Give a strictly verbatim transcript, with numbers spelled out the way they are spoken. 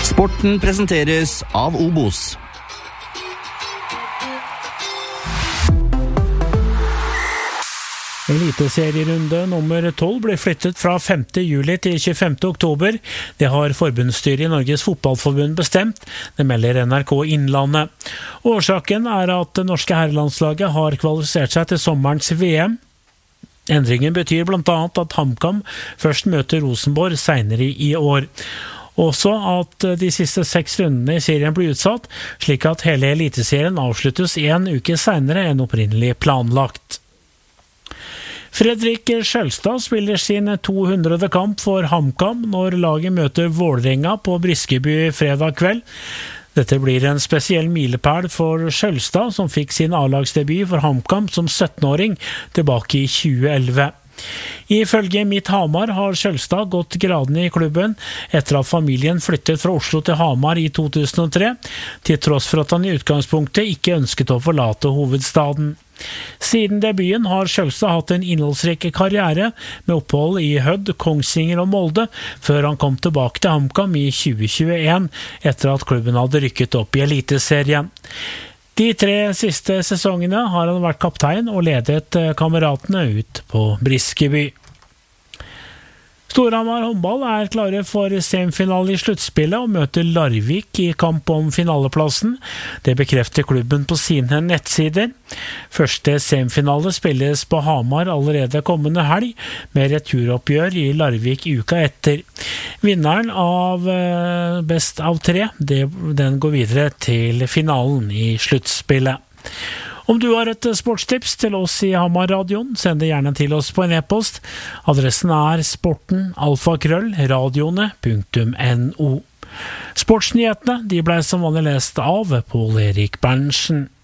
Sporten presenteres av Obos. Eliteserierunde nummer tolv ble flyttet fra femte juli til tjuefemte oktober. Det har forbundsstyret i Norges Fotballforbund bestemt, det melder N R K Innlandet. Årsaken er at det norske herrelandslaget har kvalifisert seg til sommerens V M. Endringen betyr blant annet at HamKam først møter Rosenborg senere i år. Også at de siste seks rundene i serien blir utsatt, slik at hele eliteserien avsluttes en uke senere enn opprinnelig planlagt. Fredrik Skjølstad spiller sin to hundrede kamp for HamKam når laget møter Vålerenga på Briskeby fredag kveld. Dette blir en spesiell milepæl for Skjølstad, som fikk sin A-lagsdebut for HamKam som syttenåring tilbake i tjue elleve. Ifølge Mitt Hamar har Skjølstad gått gradene i klubben etter at familien flyttet fra Oslo til Hamar i to tusen og tre, til tross for at han i utgangspunktet ikke ønsket å forlate hovedstaden. Siden debuten har Skjølstad hatt en innholdsrik karriere med opphold i Hødd, Kongsvinger og Molde, før han kom tilbake til HamKam i tjue tjueen etter at klubben hadde rykket opp i Eliteserien. De tre siste sesongene har han vært kaptein og ledet kameratene ut på Briskeby. Storhamar håndball er klare for semifinale i sluttspillet og møter Larvik i kamp om finaleplassen. Det bekrefter klubben på sine nettsider. Første semifinale spilles på Hamar allerede kommende helg, med returoppgjør i Larvik uka etter. Vinneren av best av tre, det, den går videre til finalen i sluttspillet. Om du har et sportstips til oss i Hamar-radioen, send det gjerne til oss på en e-post. Adressen er sporten alfakrøll radioene punktum no. Sportsnyhetene de ble som vanlig lest av Pål Erik Berntsen.